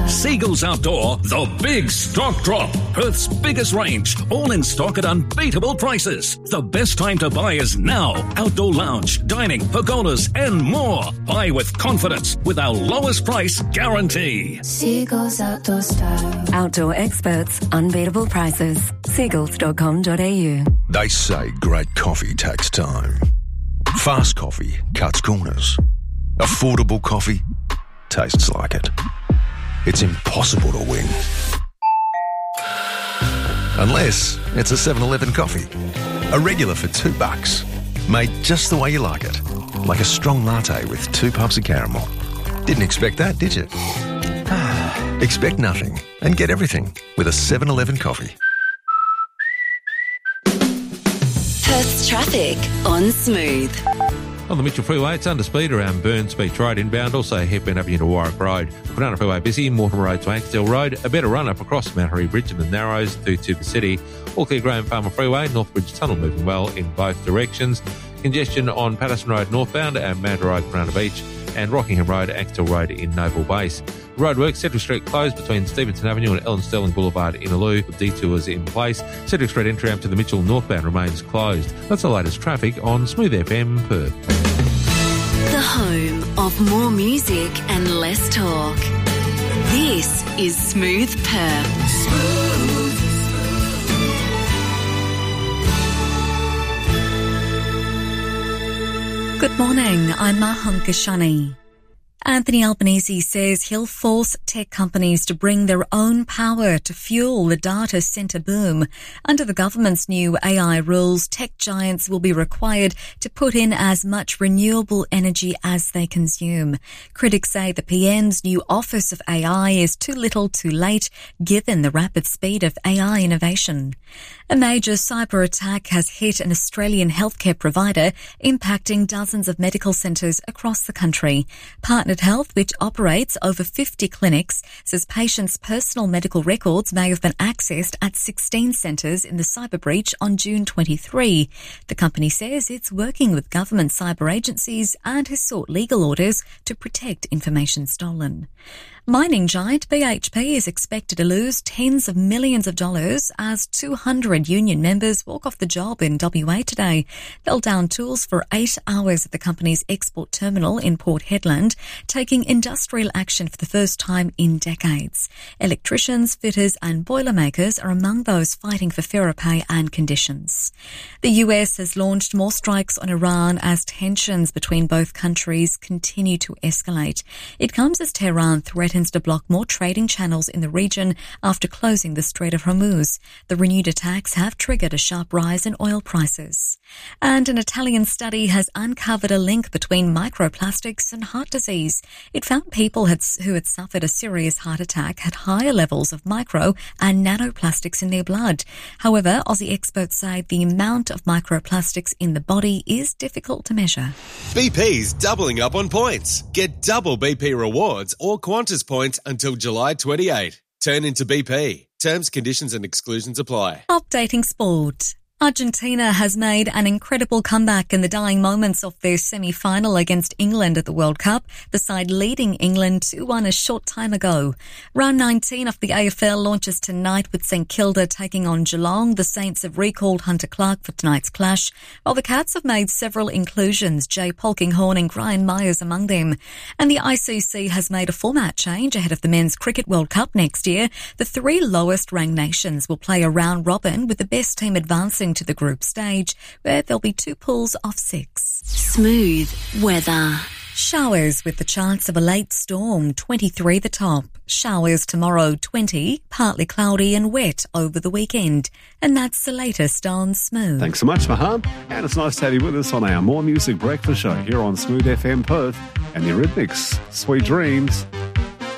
Seagulls Outdoor, the big stock drop. Perth's biggest range, all in stock at unbeatable prices. The best time to buy is now. Outdoor lounge, dining, pergolas and more. Buy with confidence with our lowest price guarantee. Seagulls Outdoor Style. Outdoor experts, unbeatable prices. Seagulls.com.au. They say great coffee takes time. Fast coffee cuts corners. Affordable coffee tastes like it. It's impossible to win. Unless it's a 7-Eleven coffee. A regular for $2. Made just the way you like it. Like a strong latte with 2 puffs of caramel. Didn't expect that, did you? Expect nothing and get everything with a 7-Eleven coffee. Perth's traffic on Smooth. On the Mitchell Freeway, it's under speed around Burns Beach Road inbound, also Hepburn Avenue to Warwick Road. Kwinana Freeway busy, Mortimer Road to Axtell Road, a better run up across Mount Harry Bridge and the Narrows through to the city. All clear Graham Farmer Freeway, Northbridge Tunnel moving well in both directions. Congestion on Patterson Road northbound and Manda Road, Kwinana Beach, and Rockingham Road, Axtell Road in Noble Base. Roadworks, Cedric Street closed between Stevenson Avenue and Ellen Sterling Boulevard in Innaloo, with detours in place. Cedric Street entry ramp to the Mitchell northbound remains closed. That's the latest traffic on Smooth FM Perth. The home of more music and less talk. This is Smooth Perth. Good morning, I'm Maham Kashani. Anthony Albanese says he'll force tech companies to bring their own power to fuel the data centre boom. Under the government's new AI rules, tech giants will be required to put in as much renewable energy as they consume. Critics say the PM's new Office of AI is too little too late, given the rapid speed of AI innovation. A major cyber attack has hit an Australian healthcare provider, impacting dozens of medical centres across the country. Partnered Health, which operates over 50 clinics, says patients' personal medical records may have been accessed at 16 centres in the cyber breach on June 23. The company says it's working with government cyber agencies and has sought legal orders to protect information stolen. Mining giant BHP is expected to lose tens of millions of dollars as 200 union members walk off the job in WA today. They'll down tools for 8 hours at the company's export terminal in Port Hedland, taking industrial action for the first time in decades. Electricians, fitters and boilermakers are among those fighting for fairer pay and conditions. The US has launched more strikes on Iran as tensions between both countries continue to escalate. It comes as Tehran threatens to block more trading channels in the region after closing the Strait of Hormuz. The renewed attacks have triggered a sharp rise in oil prices. And an Italian study has uncovered a link between microplastics and heart disease. It found people who had suffered a serious heart attack had higher levels of micro and nanoplastics in their blood. However, Aussie experts say the amount of microplastics in the body is difficult to measure. BP's doubling up on points. Get double BP rewards or Qantas points until July 28. Turn into BP. Terms, conditions and exclusions apply. Updating sport. Argentina has made an incredible comeback in the dying moments of their semi-final against England at the World Cup, the side leading England 2-1 a short time ago. Round 19 of the AFL launches tonight with St Kilda taking on Geelong. The Saints have recalled Hunter Clark for tonight's clash, while the Cats have made several inclusions, Jay Polkinghorne and Brian Myers among them. And the ICC has made a format change ahead of the Men's Cricket World Cup next year. The 3 lowest ranked nations will play a round robin, with the best team advancing to the group stage, where there'll be 2 pools of 6. Smooth weather. Showers with the chance of a late storm, 23 the top. Showers tomorrow, 20, partly cloudy and wet over the weekend. And that's the latest on Smooth. Thanks so much, Maham. And it's nice to have you with us on our More Music Breakfast show here on Smooth FM Perth and the Rhythmics. Sweet dreams.